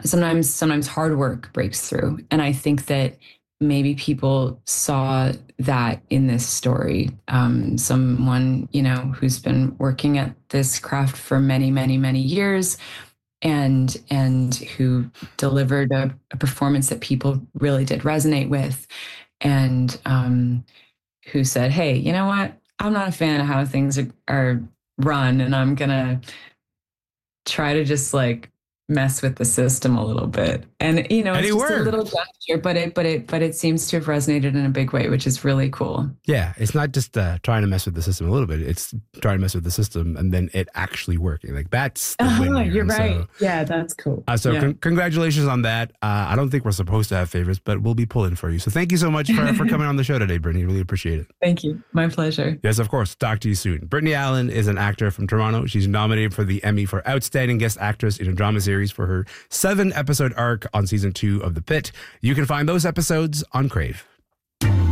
sometimes hard work breaks through. And I think that maybe people saw that in this story. Someone, who's been working at this craft for many, many, many years, and who delivered a performance that people really did resonate with, and who said, hey, you know what? I'm not a fan of how things are run, and I'm gonna try to just like mess with the system a little bit. And it's just a little gesture, but it seems to have resonated in a big way, which is really cool. Yeah, it's not just trying to mess with the system a little bit. It's trying to mess with the system and then it actually working. Like that's the win here. You're right. So, yeah, that's cool. Congratulations on that. I don't think we're supposed to have favorites, but we'll be pulling for you. So thank you so much for coming on the show today, Brittany. Really appreciate it. Thank you. My pleasure. Yes, of course. Talk to you soon. Brittany Allen is an actor from Toronto. She's nominated for the Emmy for Outstanding Guest Actress in a Drama Series for her 7-episode arc on season 2 of The Pitt. You can find those episodes on Crave.